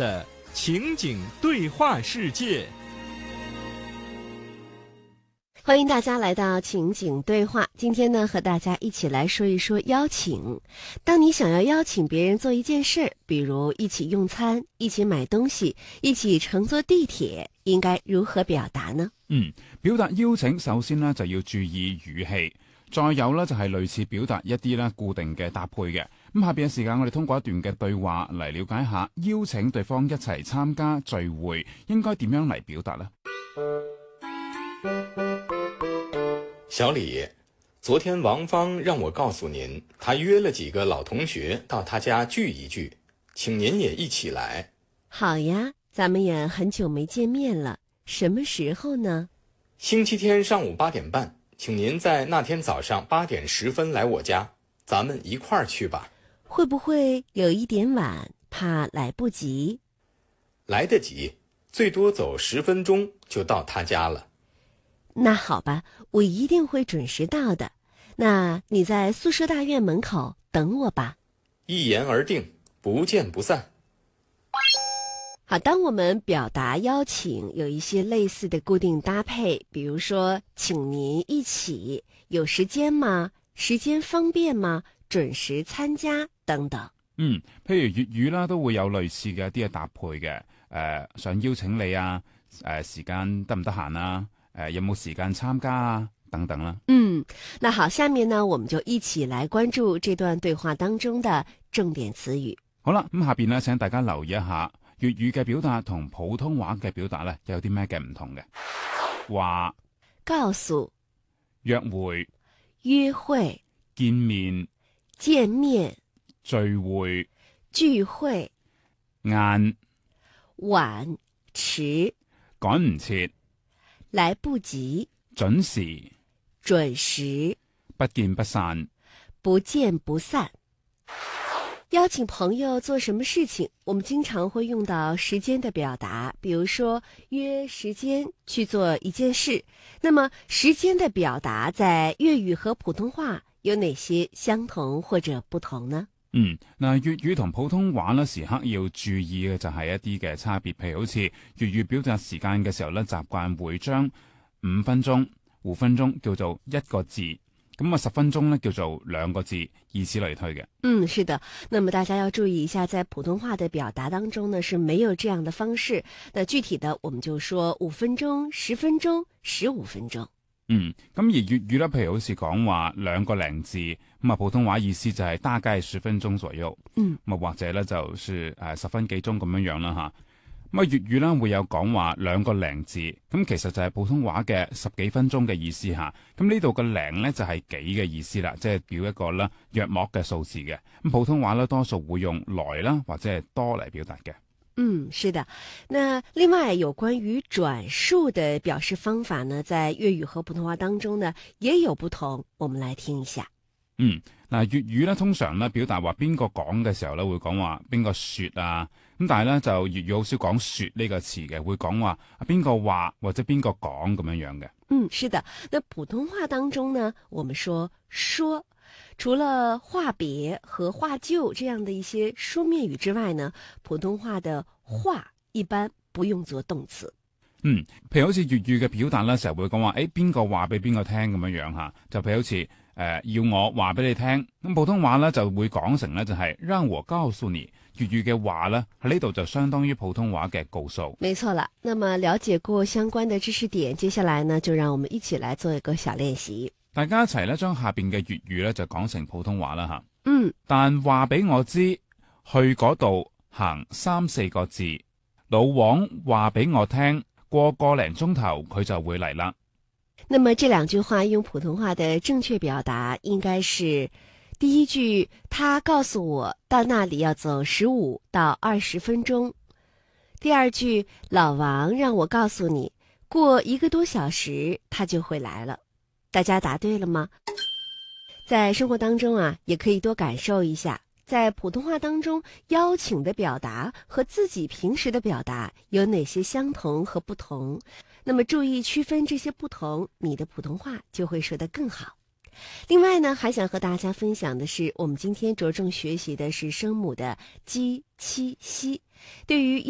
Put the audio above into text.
的情景对话世界。 欢迎大家来到情景对话。今天呢，和大家一起来说一说邀请。当你想要邀请别人做一件事，比如一起用餐、一起買東西、一起乘坐地鐵，應該如何表達呢？ 表達邀請首先呢就要注意語氣，再有呢就係類似表達一啲呢固定嘅搭配嘅。咁下邊嘅時間我哋通過一段嘅對話嚟了解下邀請對方一齊參加聚會應該點樣嚟表達呢？ 小李，昨天王芳讓我告訴您，他約了幾個老同學到他家聚一聚，請您也一起來。 好呀，咱們也很久沒見面了，什麼時候呢？ 星期天上午8點半，請您在那天早上8點10分來我家，咱們一塊兒去吧。 會不會有一點晚，怕來不及？ 來得及，最多走10分鐘就到他家了。 那好吧，我一定會準時到的。那你在宿舍大院門口等我吧。 一言而定，不見不散。 好，當我們表達邀請有一些類似的固定搭配，比如說請您一起，有時間嗎？時間方便嗎？準時參加等等。 譬如粵語啦都會有類似嘅一啲嘅搭配嘅，想邀請你啊，時間得唔得閒啊？有冇時間參加啊？等等啦。 那好，下面呢，我們就一起來關注這段對話當中的重點詞語。 好啦，咁下邊呢，請大家留意一下粵語嘅表達同普通話嘅表達呢，有啲咩嘅唔同嘅。話、 告訴、 約會、 約會、 見面、 見面、 聚會、 聚會、 晏、 晚、遲、 趕唔切、 來不及、 準時、 準時、 不見不散、 不見不散。邀請朋友做什麼事情，我們經常會用到時間的表達，比如說約時間去做一件事。那麼時間的表達在粵語和普通話有哪些相同或者不同呢？ 嗱，粵語同普通話呢，時刻要注意嘅就係一啲嘅差別，譬如好似粵語表達時間嘅時候呢，習慣會將5分鐘、5分鐘叫做一個字，咁啊10分鐘呢叫做2個字，以此類推嘅。 是的。那麼大家要注意一下，在普通話的表達當中呢，是沒有這樣的方式。那具體的，我們就說5分鐘、10分鐘、15分鐘。 咁而粵語咧，譬如好似講話2個零字，咁啊普通話意思就係大概10分鐘左右，或者咧就是10分幾鐘咁樣樣啦吓。咁啊粵語咧會有講話2個零字，咁其實就係普通話嘅10幾分鐘嘅意思吓。咁呢度嘅零咧就係幾嘅意思啦，即係表一個啦約莫嘅數字嘅。咁普通話咧多數會用來啦或者係多嚟表達嘅。 是的。那另外有關於轉述的表示方法呢，在粵語和普通話當中呢也有不同，我們來聽一下。 嗱，粵語咧通常咧表達話邊個講嘅時候咧會講話邊個說啊，咁但係咧就粵語好少講說呢個詞嘅，會講話邊個話或者邊個講咁樣樣嘅。 是的。那普通話當中呢，我們說，除了話別和話就這樣的一些書面語之外呢，普通話的話一般不用作動詞。 譬如好似粵語嘅表達咧，成日會講話邊個話俾邊個聽咁樣樣吓，就譬如好似要我話俾你聽，咁普通話咧就會講成咧就係讓我告訴你。粵語嘅話咧喺呢度就相當於普通話嘅告訴。 沒錯啦。那麼了解過相關的知識點，接下來呢就讓我們一起來做一個小練習。 大家一齊咧將下邊嘅粵語咧就講成普通話啦吓。但話俾我知，去嗰度行3、4個字，老王話俾我聽，過個零鐘頭佢就會嚟啦。 那麼這兩句話用普通話的正確表達應該是：第一句，他告訴我到那裡要走15到20分鐘。第二句，老王讓我告訴你，過1個多小時他就會來了。大家答對了嗎？在生活當中啊，也可以多感受一下，在普通話當中邀請的表達和自己平時的表達有哪些相同和不同。那麼注意區分這些不同，你的普通話就會說得更好。另外呢，還想和大家分享的是，我們今天着重學習的是聲母的基、七、西。對於